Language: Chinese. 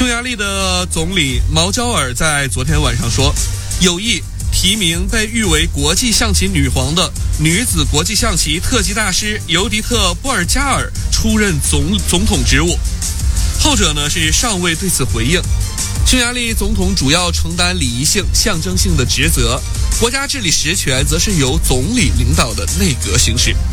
匈牙利的总理毛焦尔在昨天晚上说，有意提名被誉为国际象棋女皇的女子国际象棋特级大师尤迪特·波尔加尔出任总统职务。后者呢是尚未对此回应。匈牙利总统主要承担礼仪性、象征性的职责，国家治理实权则是由总理领导的内阁行使。